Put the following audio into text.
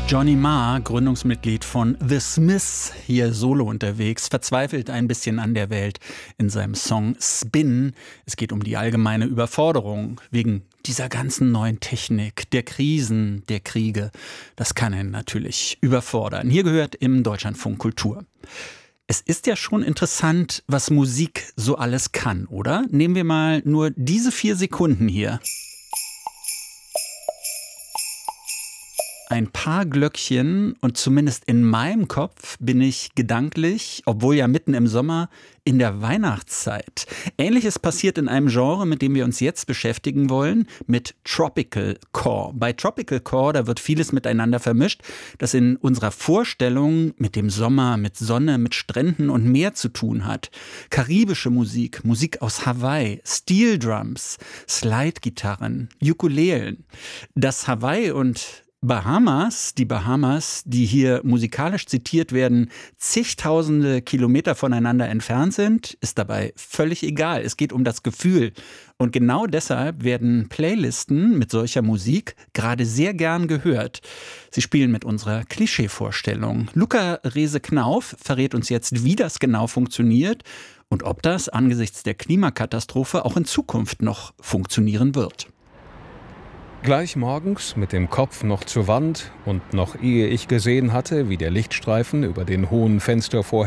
Johnny Marr, Gründungsmitglied von The Smiths, hier solo unterwegs, verzweifelt ein bisschen an der Welt in seinem Song Spin. Es geht um die allgemeine Überforderung wegen dieser ganzen neuen Technik, der Krisen, der Kriege. Das kann ihn natürlich überfordern. Hier gehört im Deutschlandfunk Kultur. Es ist ja schon interessant, was Musik so alles kann, oder? Nehmen wir mal nur diese 4 Sekunden hier. Ein paar Glöckchen und zumindest in meinem Kopf bin ich gedanklich, obwohl ja mitten im Sommer, in der Weihnachtszeit. Ähnliches passiert in einem Genre, mit dem wir uns jetzt beschäftigen wollen, mit Tropical Core. Bei Tropical Core, da wird vieles miteinander vermischt, das in unserer Vorstellung mit dem Sommer, mit Sonne, mit Stränden und Meer zu tun hat. Karibische Musik, Musik aus Hawaii, Steel Drums, Slide-Gitarren, Ukulelen. Das Hawaii und die Bahamas, die hier musikalisch zitiert werden, zigtausende Kilometer voneinander entfernt sind, ist dabei völlig egal. Es geht um das Gefühl. Und genau deshalb werden Playlisten mit solcher Musik gerade sehr gern gehört. Sie spielen mit unserer Klischeevorstellung. Luca Rehse-Knauf verrät uns jetzt, wie das genau funktioniert und ob das angesichts der Klimakatastrophe auch in Zukunft noch funktionieren wird. Gleich morgens mit dem Kopf noch zur Wand und noch ehe ich gesehen hatte, wie der Lichtstreifen über den hohen Fenstervorhängen